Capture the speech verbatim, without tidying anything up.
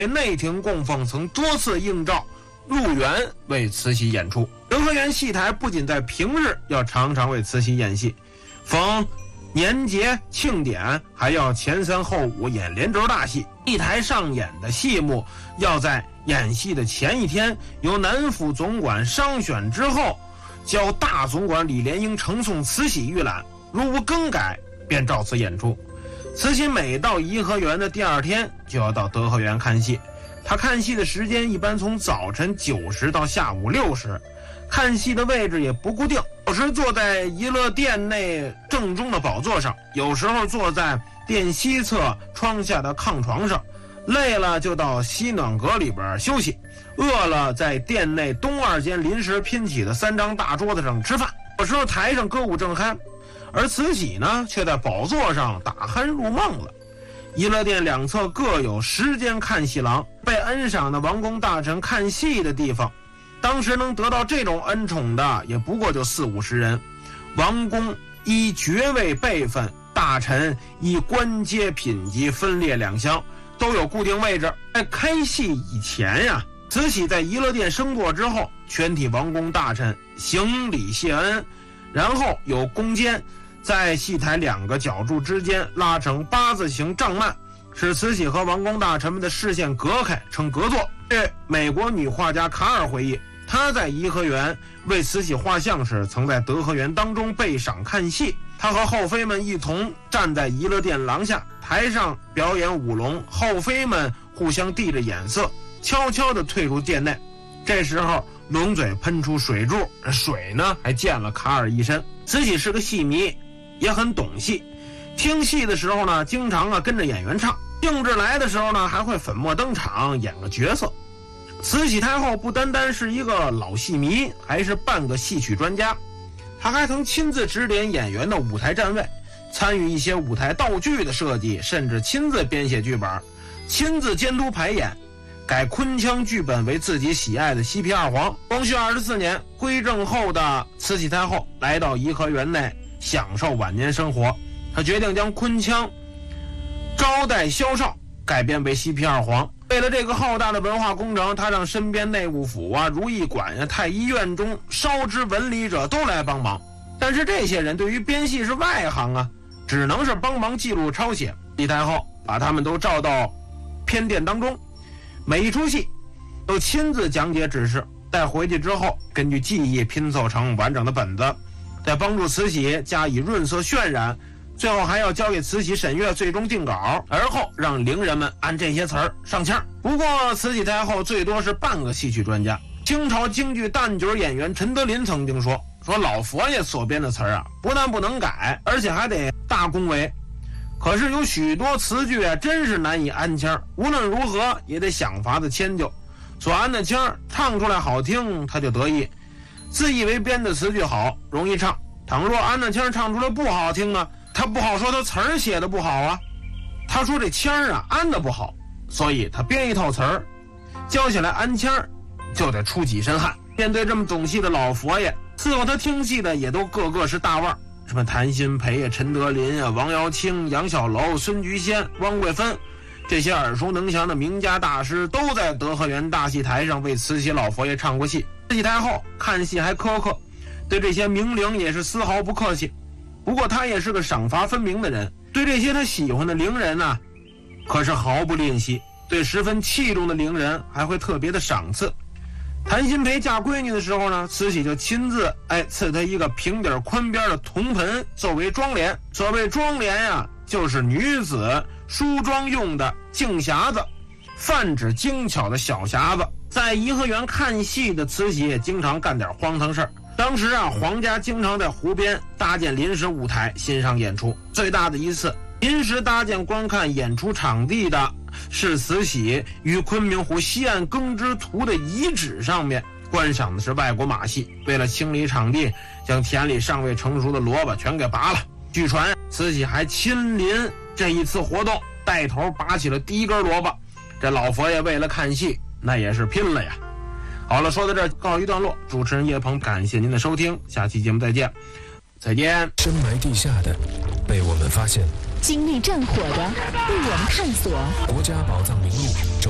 内廷供奉曾多次应召入园为慈禧演出。德和园戏台不仅在平日要常常为慈禧演戏，逢年节庆典还要前三后五演连轴大戏。戏台上演的戏目要在演戏的前一天由南府总管商选之后，交大总管李莲英呈送慈禧预览，如无更改便照此演出。慈禧每到颐和园的第二天就要到德和园看戏，她看戏的时间一般从早晨九时到下午六时，看戏的位置也不固定，有时坐在怡乐殿内正中的宝座上，有时候坐在殿西侧窗下的炕床上，累了就到西暖阁里边休息，饿了在殿内东二间临时拼起的三张大桌子上吃饭。有时候台上歌舞正酣，而慈禧呢却在宝座上打鼾入梦了。怡乐殿两侧各有十间看戏廊，被恩赏的王公大臣看戏的地方，当时能得到这种恩宠的也不过就四五十人。王公依爵位辈分，大臣依官阶品级分列两厢，都有固定位置。在开戏以前呀，慈禧在怡乐殿升座之后，全体王公大臣行礼谢恩，然后有宫监在戏台两个角柱之间拉成八字形帐幔，使慈禧和王公大臣们的视线隔开，称隔座。据美国女画家卡尔回忆，她在颐和园为慈禧画像时，曾在德和园当中备赏看戏。她和后妃们一同站在怡乐殿廊下，台上表演舞龙，后妃们互相递着眼色，悄悄地退入殿内。这时候龙嘴喷出水柱，水呢还溅了卡尔一身。慈禧是个戏迷，也很懂戏，听戏的时候呢，经常啊跟着演员唱，兴致来的时候呢，还会粉墨登场演个角色。慈禧太后不单单是一个老戏迷，还是半个戏曲专家。她还曾亲自指点演员的舞台站位，参与一些舞台道具的设计，甚至亲自编写剧本，亲自监督排演，改昆腔剧本为自己喜爱的西皮二黄。光绪二十四年归正后的慈禧太后来到颐和园内享受晚年生活，她决定将昆腔招待萧少改编为西皮二黄。为了这个浩大的文化工程，他让身边内务府啊、如意馆呀、太医院中稍知文理者都来帮忙。但是这些人对于编戏是外行啊，只能是帮忙记录抄写。李太后把他们都召到偏殿当中，每一出戏都亲自讲解指示，带回去之后根据记忆拼凑成完整的本子，再帮助慈禧加以润色渲染，最后还要交给慈禧审阅，最终定稿，而后让伶人们按这些词儿上腔。不过慈禧太后最多是半个戏曲专家。清朝京剧旦角演员陈德林曾经说说老佛爷所编的词儿啊，不但不能改，而且还得大恭维。可是有许多词句啊，真是难以安腔，无论如何也得想法子迁就。所安的腔唱出来好听，他就得意，自以为编的词句好，容易唱。倘若安的腔唱出来不好听呢，他不好说他词儿写的不好啊，他说这腔啊安的不好，所以他编一套词儿，教起来安腔就得出几身汗。面对这么懂戏的老佛爷，伺候他听戏的也都个个是大腕，什么谭鑫培呀、陈德林啊、王瑶卿、杨小楼、孙菊仙、汪桂芬，这些耳熟能详的名家大师都在德和园大戏台上为慈禧老佛爷唱过戏。慈禧太后看戏还苛刻，对这些名伶也是丝毫不客气。不过他也是个赏罚分明的人，对这些他喜欢的伶人呢、啊，可是毫不吝惜，对十分器重的伶人还会特别的赏赐。谭鑫培嫁闺女的时候呢，慈禧就亲自哎赐她一个平底宽边的铜盆作为妆奁。所谓妆奁呀，就是女子梳妆用的镜匣子，泛指精巧的小匣子。在颐和园看戏的慈禧也经常干点荒唐事儿。当时啊，皇家经常在湖边搭建临时舞台欣赏演出。最大的一次临时搭建观看演出场地的是慈禧于昆明湖西岸耕织图的遗址上面观赏的是外国马戏。为了清理场地，将田里尚未成熟的萝卜全给拔了。据传慈禧还亲临这一次活动，带头拔起了第一根萝卜。这老佛爷为了看戏那也是拼了呀。好了，说到这儿告一段落，主持人叶鹏感谢您的收听，下期节目再见。再见。 深埋地下的被我们发现， 经历战火的被我们探索， 国家宝藏名录周